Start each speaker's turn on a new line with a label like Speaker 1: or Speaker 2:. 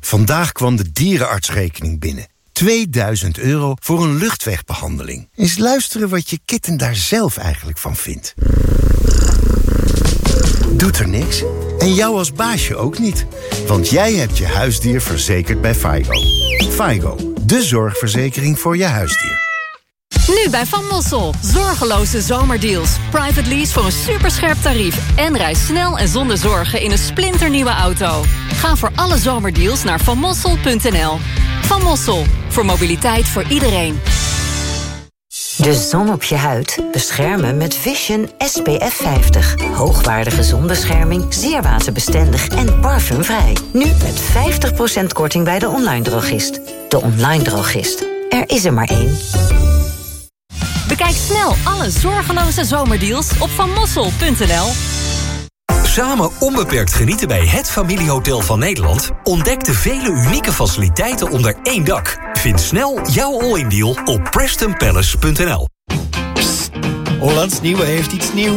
Speaker 1: Vandaag kwam de dierenartsrekening binnen. 2000 euro voor een luchtwegbehandeling. Eens luisteren wat je kitten daar zelf eigenlijk van vindt. Doet er niks? En jou als baasje ook niet. Want jij hebt je huisdier verzekerd bij FIGO. FIGO, de zorgverzekering voor je huisdier.
Speaker 2: Nu bij Van Mossel. Zorgeloze zomerdeals. Private lease voor een superscherp tarief. En reis snel en zonder zorgen in een splinternieuwe auto. Ga voor alle zomerdeals naar vanmossel.nl. Van Mossel. Voor mobiliteit voor iedereen.
Speaker 3: De zon op je huid beschermen met Vision SPF 50. Hoogwaardige zonbescherming, zeer waterbestendig en parfumvrij. Nu met 50% korting bij de online drogist. De online drogist. Er is er maar één.
Speaker 2: Bekijk snel alle zorgeloze zomerdeals op vanmossel.nl.
Speaker 4: Samen onbeperkt genieten bij het familiehotel van Nederland? Ontdek de vele unieke faciliteiten onder één dak. Vind snel jouw all-in deal op PrestonPalace.nl.
Speaker 5: Hollands Nieuwe heeft iets nieuws.